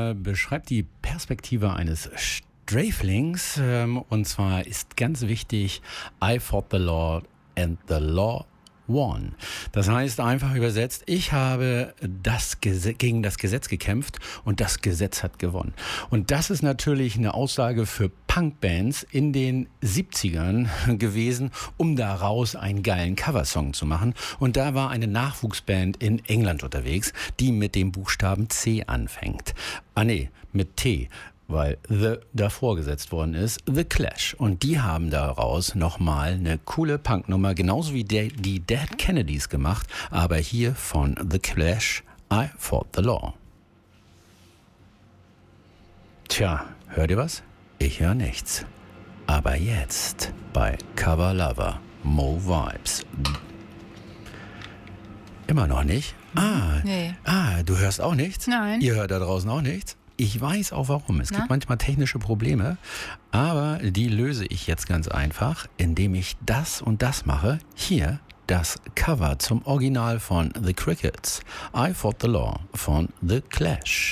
beschreibt die Perspektive eines Sträflings. Und zwar ist ganz wichtig, I fought the law and the law won. Das heißt einfach übersetzt, ich habe gegen das Gesetz gekämpft und das Gesetz hat gewonnen. Und das ist natürlich eine Aussage für Punkbands in den 70ern gewesen, um daraus einen geilen Coversong zu machen. Und da war eine Nachwuchsband in England unterwegs, die mit dem Buchstaben C anfängt. Mit T. Weil The davor gesetzt worden ist, The Clash. Und die haben daraus nochmal eine coole Punknummer, genauso wie die Dead Kennedys gemacht, aber hier von The Clash, I Fought the Law. Tja, hört ihr was? Ich höre nichts. Aber jetzt bei Cover Lover, Mo Vibes. Immer noch nicht? Nee. Du hörst auch nichts? Nein. Ihr hört da draußen auch nichts? Ich weiß auch warum. Es gibt manchmal technische Probleme, aber die löse ich jetzt ganz einfach, indem ich das und das mache. Hier das Cover zum Original von The Crickets, I Fought the Law von The Clash.